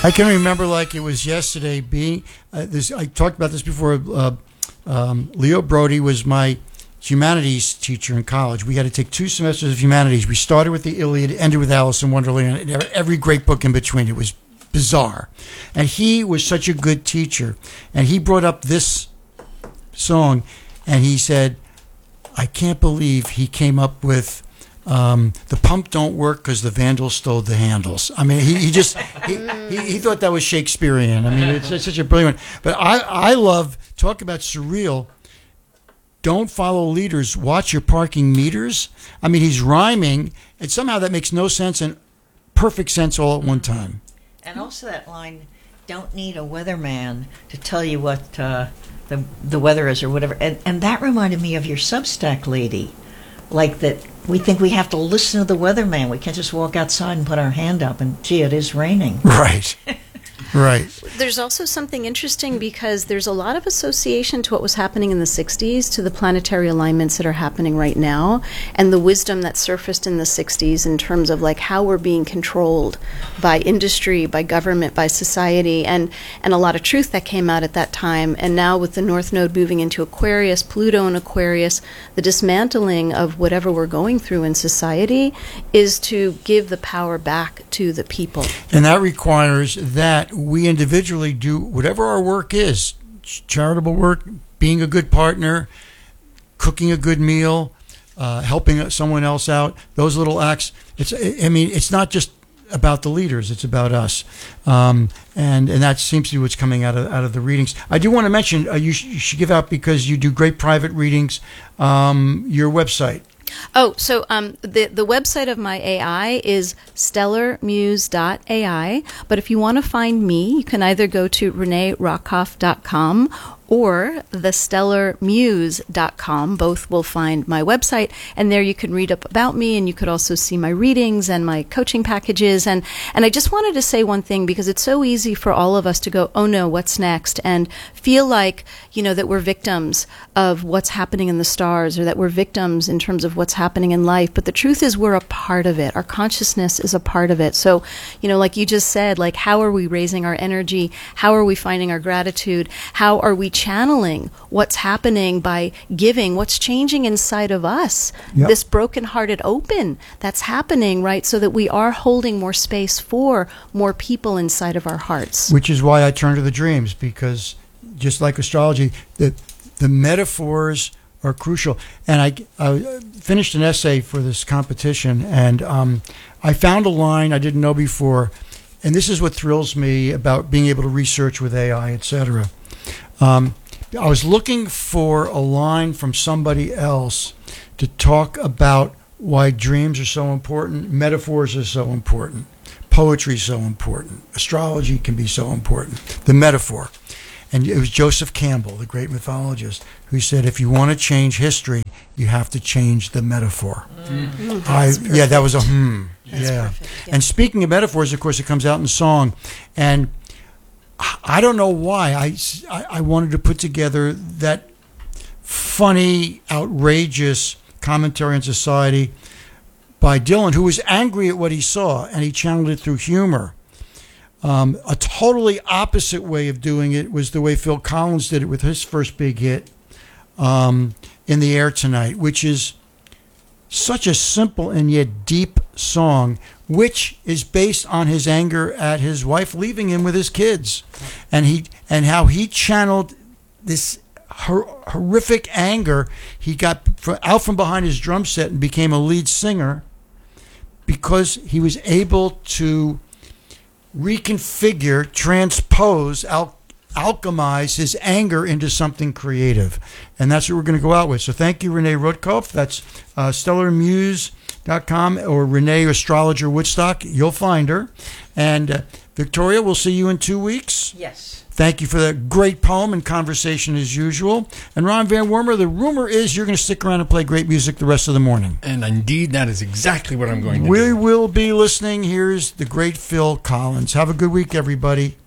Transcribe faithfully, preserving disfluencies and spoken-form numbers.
I can remember like it was yesterday. Being uh, this, I talked about this before. Uh, um, Leo Brody was my humanities teacher in college. We had to take two semesters of humanities. We started with the Iliad, ended with Alice in Wonderland, and every great book in between. It was bizarre. And he was such a good teacher. And he brought up this song, and he said, I can't believe he came up with um, the pump don't work because the Vandals stole the handles. I mean, he, he just, he, he, he thought that was Shakespearean. I mean, it's, it's such a brilliant one. But I, I love, talk about surreal. Don't follow leaders. Watch your parking meters. I mean, he's rhyming, and somehow that makes no sense and perfect sense all at one time. And also that line, don't need a weatherman to tell you what uh, the the weather is or whatever. And, and that reminded me of your Substack lady. Like that we think we have to listen to the weatherman. We can't just walk outside and put our hand up and, gee, it is raining. Right. Right. There's also something interesting because there's a lot of association to what was happening in the sixties to the planetary alignments that are happening right now, and the wisdom that surfaced in the sixties in terms of like how we're being controlled by industry, by government, by society, and, and a lot of truth that came out at that time. And now with the North Node moving into Aquarius, Pluto in Aquarius, the dismantling of whatever we're going through in society is to give the power back to the people. And that requires that we individually do whatever our work is, charitable work, being a good partner, cooking a good meal, uh, helping someone else out, those little acts. It's, I mean, it's not just about the leaders, it's about us. Um, and, and that seems to be what's coming out of, out of the readings. I do want to mention, uh, you, sh- you should give out, because you do great private readings, um, your website. Oh, so um, the the website of my A I is stellar muse dot A I, but if you want to find me, you can either go to renee rockoff dot com or the stellar muse dot com. Both will find my website, and there you can read up about me, and you could also see my readings and my coaching packages. And, and I just wanted to say one thing, because it's so easy for all of us to go, oh no, what's next? And feel like, you know, that we're victims of what's happening in the stars, or that we're victims in terms of what's happening in life. But the truth is we're a part of it. Our consciousness is a part of it. So, you know, like you just said, like, how are we raising our energy? How are we finding our gratitude? How are we channeling what's happening by giving, what's changing inside of us, yep. This broken-hearted open that's happening, right, so that we are holding more space for more people inside of our hearts. Which is why I turn to the dreams, because just like astrology, the the metaphors are crucial. And I, I finished an essay for this competition, and um, I found a line I didn't know before, and this is what thrills me about being able to research with A I, et cetera. Um, I was looking for a line from somebody else to talk about why dreams are so important, metaphors are so important, poetry is so important, astrology can be so important, the metaphor. And it was Joseph Campbell, the great mythologist, who said, if you want to change history, you have to change the metaphor. Mm. I, yeah, that was a hmm. That's yeah. perfect, yeah. And speaking of metaphors, of course, it comes out in song. And I don't know why I, I, I wanted to put together that funny, outrageous commentary on society by Dylan, who was angry at what he saw, and he channeled it through humor. Um, a totally opposite way of doing it was the way Phil Collins did it with his first big hit, um, In the Air Tonight, which is such a simple and yet deep song, which is based on his anger at his wife leaving him with his kids, and he and how he channeled this hor- horrific anger. He got out from behind his drum set and became a lead singer because he was able to reconfigure, transpose, al- alchemize his anger into something creative. And that's what we're going to go out with. So thank you, Renee Rudkoff. That's uh, stellar muse dot com or Renee Astrologer Woodstock. You'll find her. And uh, Victoria, we'll see you in two weeks. Yes. Thank you for that great poem and conversation as usual. And Ron Van Wormer, the rumor is you're going to stick around and play great music the rest of the morning. And indeed, that is exactly what I'm going to we do. We will be listening. Here's the great Phil Collins. Have a good week, everybody.